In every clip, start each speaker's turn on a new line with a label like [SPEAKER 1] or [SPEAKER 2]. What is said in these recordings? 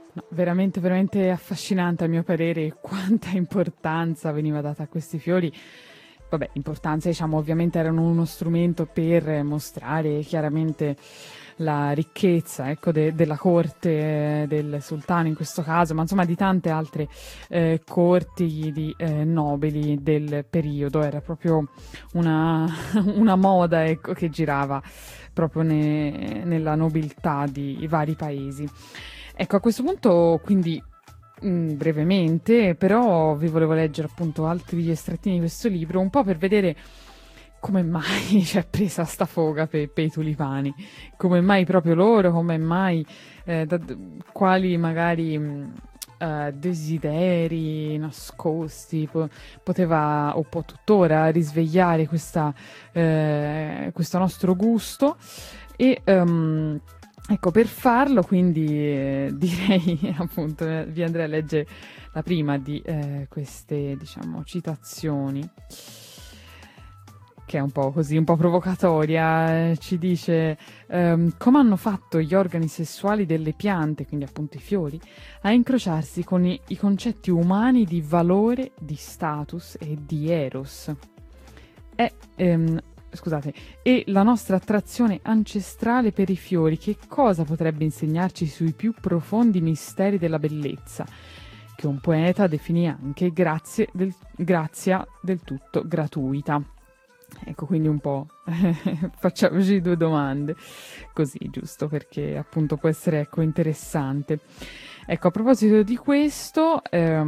[SPEAKER 1] No, veramente, veramente affascinante a mio parere quanta importanza veniva data a questi fiori. Vabbè, importanza, diciamo, ovviamente erano uno strumento per mostrare chiaramente la ricchezza, ecco, della corte del sultano in questo caso, ma insomma di tante altre corti di nobili del periodo. Era proprio una, una moda, ecco, che girava proprio nella nobiltà di vari paesi. Ecco, a questo punto, quindi brevemente, però vi volevo leggere appunto altri estrettini di questo libro, un po' per vedere come mai c'è presa sta foga per i tulipani, come mai proprio loro, come mai, quali magari desideri nascosti poteva o può tuttora risvegliare questo nostro gusto e ecco, per farlo, quindi direi appunto, vi andrei a leggere la prima di queste, diciamo, citazioni, che è un po' così, un po' provocatoria. Ci dice come hanno fatto gli organi sessuali delle piante, quindi appunto i fiori, a incrociarsi con i concetti umani di valore, di status e di eros. È scusate, e la nostra attrazione ancestrale per i fiori, che cosa potrebbe insegnarci sui più profondi misteri della bellezza, che un poeta definì anche grazia del tutto gratuita. Ecco, quindi un po' facciamoci due domande, così, giusto, perché appunto può essere, ecco, interessante. Ecco, a proposito di questo,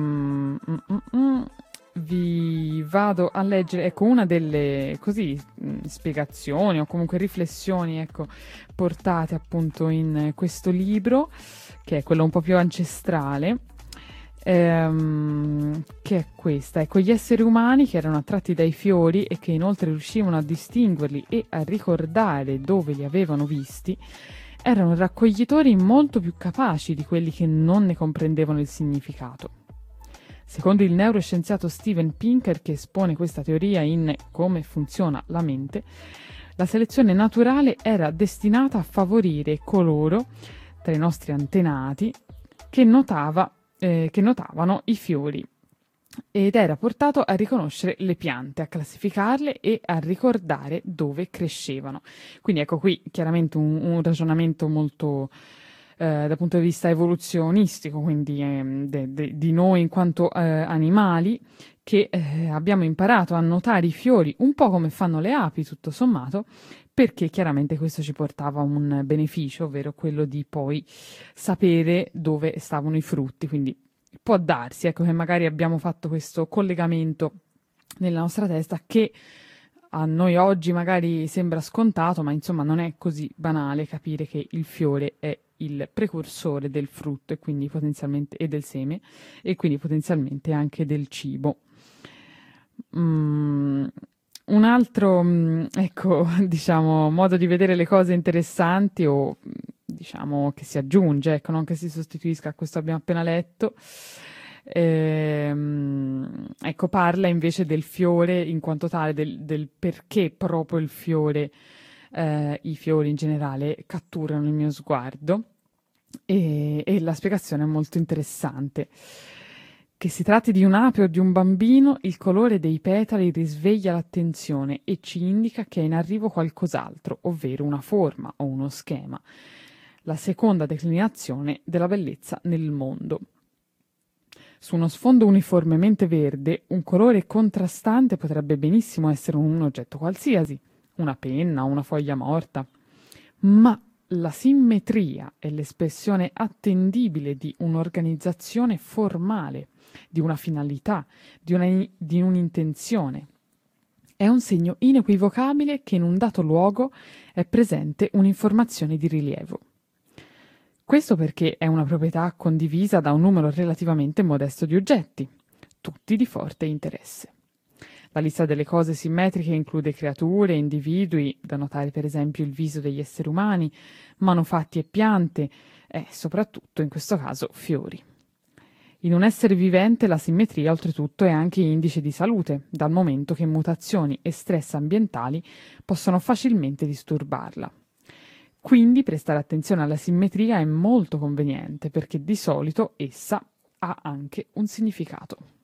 [SPEAKER 1] vi vado a leggere, ecco, una delle così spiegazioni o comunque riflessioni, ecco, portate appunto in questo libro, che è quello un po' più ancestrale, che è questa. Ecco, gli esseri umani che erano attratti dai fiori e che inoltre riuscivano a distinguerli e a ricordare dove li avevano visti, erano raccoglitori molto più capaci di quelli che non ne comprendevano il significato. Secondo il neuroscienziato Steven Pinker, che espone questa teoria in Come funziona la mente, la selezione naturale era destinata a favorire coloro, tra i nostri antenati, che notavano i fiori, ed era portato a riconoscere le piante, a classificarle e a ricordare dove crescevano. Quindi ecco qui chiaramente un ragionamento molto dal punto di vista evoluzionistico, quindi di noi in quanto animali, che abbiamo imparato a notare i fiori un po' come fanno le api, tutto sommato, perché chiaramente questo ci portava un beneficio, ovvero quello di poi sapere dove stavano i frutti. Quindi può darsi, ecco, che magari abbiamo fatto questo collegamento nella nostra testa che a noi oggi magari sembra scontato, ma insomma non è così banale capire che il fiore è il precursore del frutto e quindi potenzialmente e del seme e quindi potenzialmente anche del cibo. Un altro, ecco, diciamo, modo di vedere le cose interessanti o diciamo che si aggiunge, ecco, non che si sostituisca a questo abbiamo appena letto. Ecco, parla invece del fiore in quanto tale, del perché proprio il fiore, i fiori in generale catturano il mio sguardo e la spiegazione è molto interessante. Che si tratti di un'ape o di un bambino, il colore dei petali risveglia l'attenzione e ci indica che è in arrivo qualcos'altro, ovvero una forma o uno schema, la seconda declinazione della bellezza nel mondo. Su uno sfondo uniformemente verde, un colore contrastante potrebbe benissimo essere un oggetto qualsiasi, una penna, una foglia morta, ma la simmetria è l'espressione attendibile di un'organizzazione formale, di una finalità, di un'intenzione. È un segno inequivocabile che in un dato luogo è presente un'informazione di rilievo. Questo perché è una proprietà condivisa da un numero relativamente modesto di oggetti, tutti di forte interesse. La lista delle cose simmetriche include creature, individui, da notare per esempio il viso degli esseri umani, manufatti e piante, e soprattutto in questo caso fiori. In un essere vivente la simmetria oltretutto è anche indice di salute, dal momento che mutazioni e stress ambientali possono facilmente disturbarla. Quindi prestare attenzione alla simmetria è molto conveniente perché di solito essa ha anche un significato.